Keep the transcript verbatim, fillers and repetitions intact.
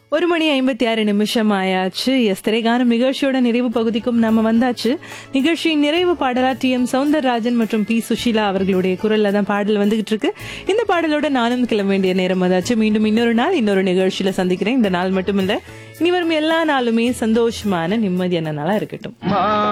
ஒரு மணி ஐம்பத்தி ஆறு நிமிஷம் ஆயாச்சு. எஸ் திரைகானம் நிகழ்ச்சியோட நிறைவு பகுதிக்கும் நம்ம வந்தாச்சு. நிகழ்ச்சியின் நிறைவு பாடலா டி எம் சௌந்தரராஜன் மற்றும் பி சுஷீலா அவர்களுடைய குரல்ல தான் பாடல் வந்துகிட்டு இருக்கு. இந்த பாடலோட நானும் கிளம்ப வேண்டிய நேரம் வந்தாச்சு. மீண்டும் இன்னொரு நாள் இன்னொரு நிகழ்ச்சியில சந்திக்கிறேன். இந்த நாள் மட்டும் இல்ல, இனி வரும் எல்லா நாளுமே சந்தோஷமான நிம்மதியான நாளா இருக்கட்டும்.